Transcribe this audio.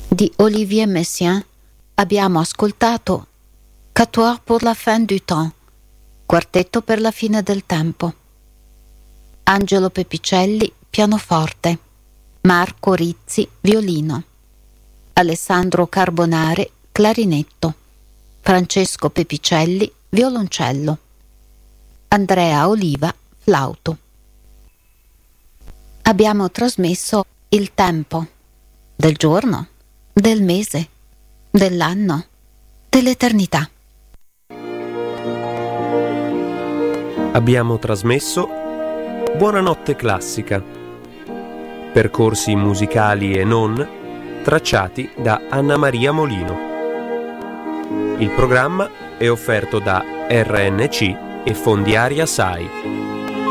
di Olivier Messiaen abbiamo ascoltato Quatuor pour la fin du temps, quartetto per la fine del tempo. Angelo Pepicelli, pianoforte. Marco Rizzi, violino. Alessandro Carbonare, clarinetto. Francesco Pepicelli, violoncello. Andrea Oliva, flauto. Abbiamo trasmesso il tempo del giorno, del mese, dell'anno, dell'eternità. Abbiamo trasmesso Buonanotte Classica, percorsi musicali e non tracciati da Anna Maria Molino. Il programma è offerto da RNC e Fondiaria SAI.